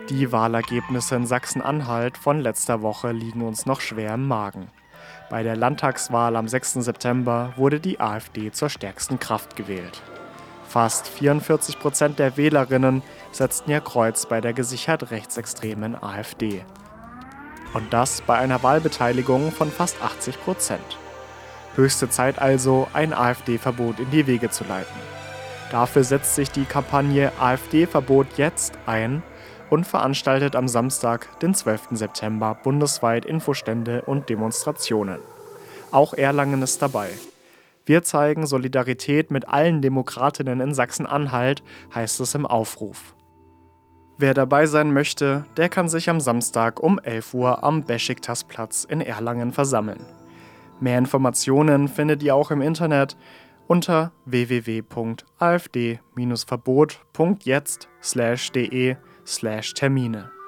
Die Wahlergebnisse in Sachsen-Anhalt von letzter Woche liegen uns noch schwer im Magen. Bei der Landtagswahl am 6. September wurde die AfD zur stärksten Kraft gewählt. Fast 44% der Wählerinnen setzten ihr Kreuz bei der gesichert rechtsextremen AfD. Und das bei einer Wahlbeteiligung von fast 80%. Höchste Zeit also, ein AfD-Verbot in die Wege zu leiten. Dafür setzt sich die Kampagne AfD-Verbot jetzt ein und veranstaltet am Samstag, den 12. September, bundesweit Infostände und Demonstrationen. Auch Erlangen ist dabei. Wir zeigen Solidarität mit allen Demokratinnen in Sachsen-Anhalt, heißt es im Aufruf. Wer dabei sein möchte, der kann sich am Samstag um 11 Uhr am Besiktasplatz in Erlangen versammeln. Mehr Informationen findet ihr auch im Internet unter www.afd-verbot.jetzt/de/Termine.